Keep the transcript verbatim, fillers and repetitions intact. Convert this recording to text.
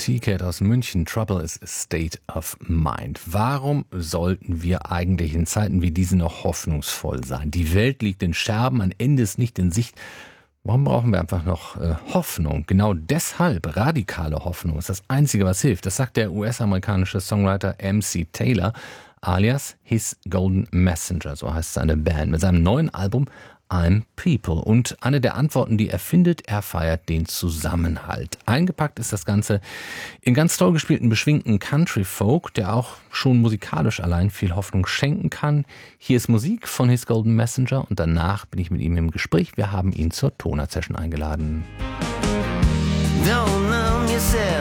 T-Cat aus München. Trouble is a state of mind. Warum sollten wir eigentlich in Zeiten wie diesen noch hoffnungsvoll sein? Die Welt liegt in Scherben, ein Ende ist nicht in Sicht. Warum brauchen wir einfach noch äh, Hoffnung? Genau deshalb, radikale Hoffnung ist das Einzige, was hilft. Das sagt der U S-amerikanische Songwriter M C Taylor, alias His Golden Messenger, so heißt seine Band, mit seinem neuen Album I'm People. Und eine der Antworten, die er findet, er feiert den Zusammenhalt. Eingepackt ist das Ganze in ganz toll gespielten, beschwingten Country-Folk, der auch schon musikalisch allein viel Hoffnung schenken kann. Hier ist Musik von His Golden Messenger und danach bin ich mit ihm im Gespräch. Wir haben ihn zur Toner-Session eingeladen. Don't numb yourself.